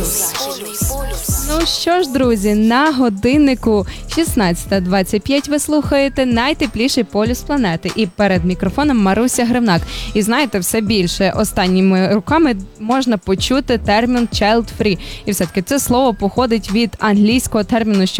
Ну що ж, друзі, на годиннику 16:25 ви слухаєте найтепліший полюс планети. І перед мікрофоном Маруся Гривнак. І знаєте, все більше останніми роками можна почути термін child free. І все-таки це слово походить від англійського терміну, що